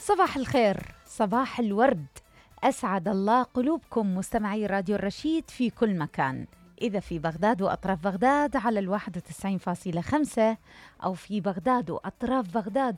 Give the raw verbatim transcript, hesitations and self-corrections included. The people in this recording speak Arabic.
صباح الخير، صباح الورد، أسعد الله قلوبكم مستمعي راديو الرشيد في كل مكان، إذا في بغداد وأطراف بغداد على الواحد وتسعين فاصلة خمسة، أو في بغداد وأطراف بغداد